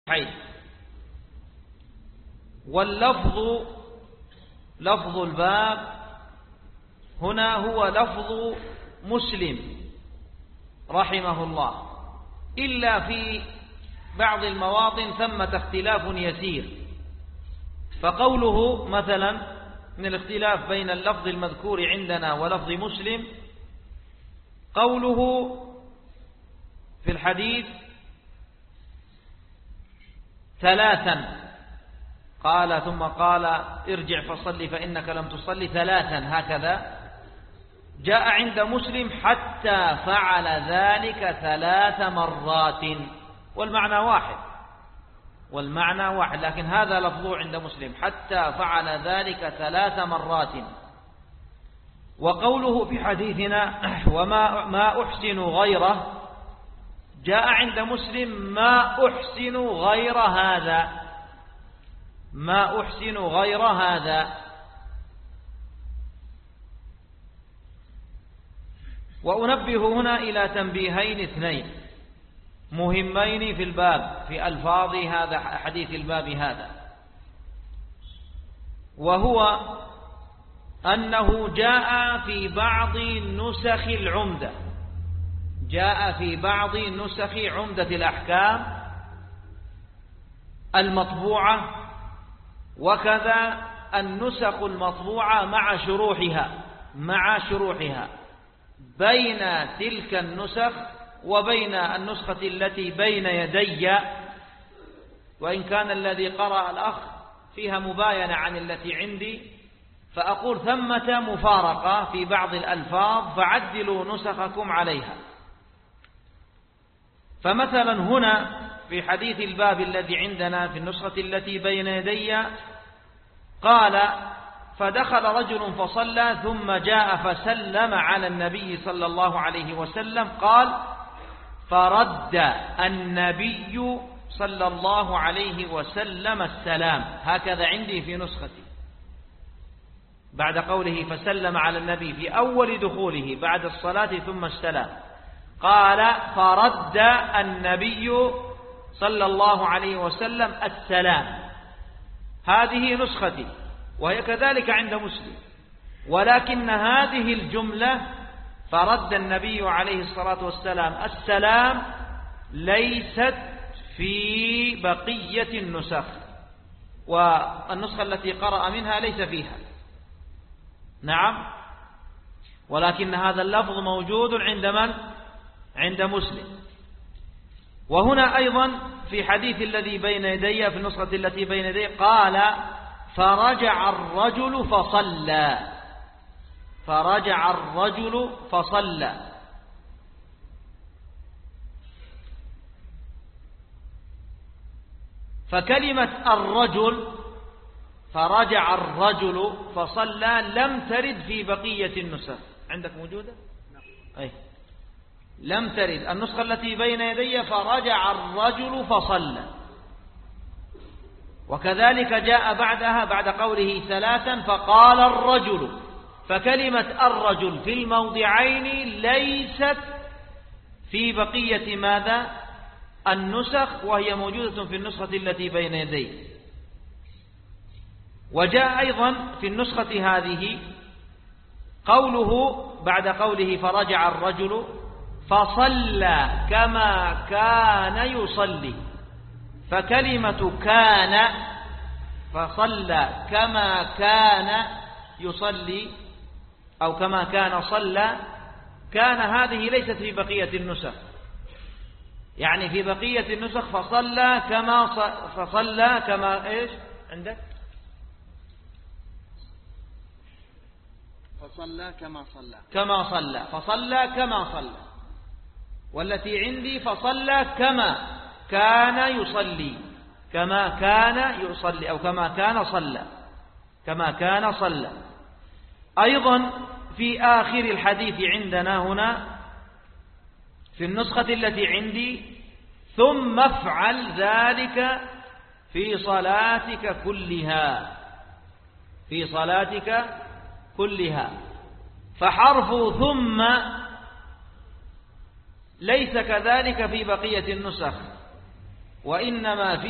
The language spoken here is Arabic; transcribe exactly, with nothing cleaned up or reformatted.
واللفظ لفظ الباب هنا هو لفظ مسلم رحمه الله، إلا في بعض المواطن ثمة اختلاف يسير. فقوله مثلا من الاختلاف بين اللفظ المذكور عندنا ولفظ مسلم، قوله في الحديث ثلاثا، قال ثم قال ارجع فصلي فإنك لم تصلي ثلاثا، هكذا جاء عند مسلم حتى فعل ذلك ثلاث مرات، والمعنى واحد والمعنى واحد لكن هذا لفظه عند مسلم حتى فعل ذلك ثلاث مرات. وقوله في حديثنا وما ما أحسن غيره، جاء عند مسلم ما أحسن غير هذا، ما أحسن غير هذا. وأنبه هنا إلى تنبيهين اثنين مهمين في الباب، في ألفاظ هذا حديث الباب هذا، وهو أنه جاء في بعض نسخ العمدة، جاء في بعض نسخ عمدة الأحكام المطبوعة، وكذا النسخ المطبوعة مع شروحها مع شروحها بين تلك النسخ وبين النسخة التي بين يدي، وإن كان الذي قرأ الأخ فيها مباينة عن التي عندي، فأقول ثمة مفارقة في بعض الألفاظ فعدلوا نسخكم عليها. فمثلا هنا في حديث الباب الذي عندنا في النسخة التي بين يدي قال فدخل رجل فصلى ثم جاء فسلم على النبي صلى الله عليه وسلم، قال فرد النبي صلى الله عليه وسلم السلام، هكذا عندي في نسختي بعد قوله فسلم على النبي في أول دخوله بعد الصلاة ثم السلام، قال فرد النبي صلى الله عليه وسلم السلام. هذه نسختي وهي كذلك عند مسلم، ولكن هذه الجملة فرد النبي عليه الصلاة والسلام السلام ليست في بقية النسخ، والنسخة التي قرأ منها ليس فيها، نعم، ولكن هذا اللفظ موجود عند من؟ عند مسلم. وهنا أيضا في حديث الذي بين يدي في النسخة التي بين يدي قال فرجع الرجل فصلى، فرجع الرجل فصلى. فكلمة الرجل فرجع الرجل فصلى لم ترد في بقية النسخ، عندك موجودة؟ أي لم ترد. النسخة التي بين يدي فرجع الرجل فصلى، وكذلك جاء بعدها بعد قوله ثلاثا فقال الرجل، فكلمة الرجل في الموضعين ليست في بقية ماذا؟ النسخ، وهي موجودة في النسخة التي بين يدي. وجاء أيضا في النسخة هذه قوله بعد قوله فرجع الرجل فصلى كما كان يصلي، فكلمة كان فصلى كما كان يصلي أو كما كان صلى، كان هذه ليست في بقية النسخ، يعني في بقية النسخ فصلى كما فصلى كما إيش عندك؟ فصلى كما صلى كما صلى فصلى كما صلى، والتي عندي فصلى كما كان يصلي، كما كان يصلي أو كما كان صلى، كما كان صلى. أيضا في آخر الحديث عندنا هنا في النسخة التي عندي ثم افعل ذلك في صلاتك كلها، في صلاتك كلها. فحرف ثم ليس كذلك في بقية النسخ، وإنما في